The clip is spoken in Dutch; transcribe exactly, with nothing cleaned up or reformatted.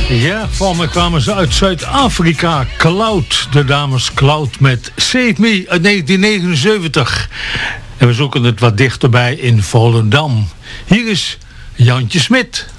Ja, voor me kwamen ze uit Zuid-Afrika. Cloud, de dames Cloud met Save Me uit negentien negenenzeventig. En we zoeken het wat dichterbij in Volendam. Hier is Jantje Smit.